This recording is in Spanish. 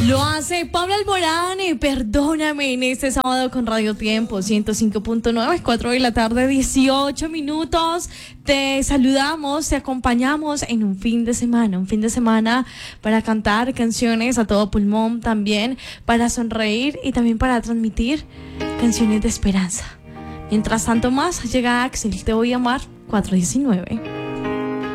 Lo hace Pablo Alborán, perdóname, en este sábado con Radio Tiempo 105.9, 4 de la tarde, 18 minutos. Te saludamos, te acompañamos en un fin de semana para cantar canciones a todo pulmón, también para sonreír y también para transmitir canciones de esperanza. Mientras tanto más, llega Axel, Te voy a amar, 419.